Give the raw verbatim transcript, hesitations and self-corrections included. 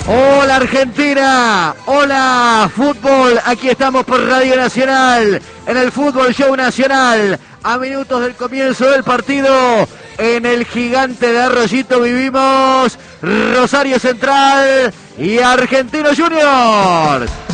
Hola Argentina, hola fútbol, aquí estamos por Radio Nacional, en el Fútbol Show Nacional, a minutos del comienzo del partido, en el Gigante de Arroyito vivimos Rosario Central y Argentinos Juniors.